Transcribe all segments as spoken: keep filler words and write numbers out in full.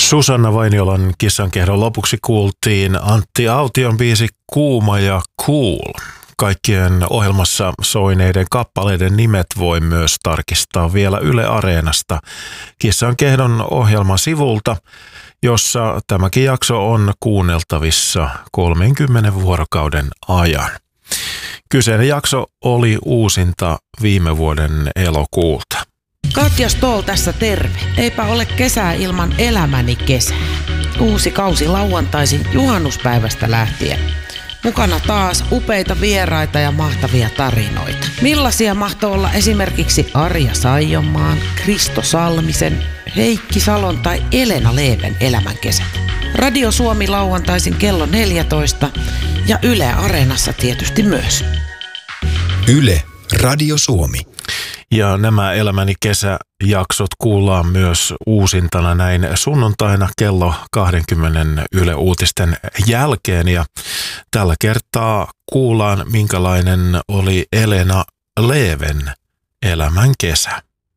Susanna Vainiolan Kissankehdon lopuksi kuultiin Antti Aution biisi Kuuma ja Cool. Kaikkien ohjelmassa soineiden kappaleiden nimet voi myös tarkistaa vielä Yle Areenasta Kissankehdon ohjelman sivulta, jossa tämäkin jakso on kuunneltavissa kolmenkymmenen vuorokauden ajan. Kyseinen jakso oli uusinta viime vuoden elokuulta. Katja Stoll tässä terve. Eipä ole kesää ilman elämäni kesää. Uusi kausi lauantaisin juhannuspäivästä lähtien. Mukana taas upeita vieraita ja mahtavia tarinoita. Millaisia mahtoi olla esimerkiksi Arja Saijonmaan, Kristo Salmisen, Heikki Salon tai Elena Leven elämänkesät. Radio Suomi lauantaisin kello neljätoista ja Yle Areenassa tietysti myös. Yle Radio Suomi. Ja nämä Elämäni kesäjaksot kuullaan myös uusintana näin sunnuntaina kello kaksikymmentä Yle Uutisten jälkeen. Ja tällä kertaa kuullaan, minkälainen oli Elena Leven elämän kesä.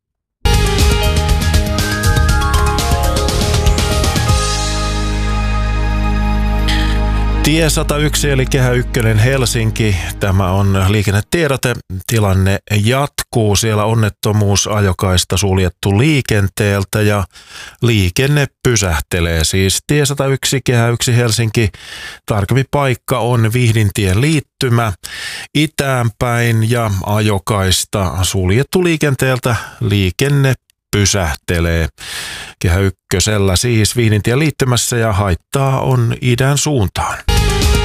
Tie sata yksi eli Kehä ykkönen Helsinki. Tämä on liikennetiedote. Tilanne jatkuu. Siellä onnettomuus, ajokaista suljettu liikenteeltä ja liikenne pysähtelee. Siis Tie sata yksi Kehä yksi Helsinki. Tarkempi paikka on Vihdintien liittymä itäänpäin ja ajokaista suljettu liikenteeltä. Liikenne pysähtelee. Kehä ykkösellä siis Vihdintien liittymässä ja haittaa on idän suuntaan.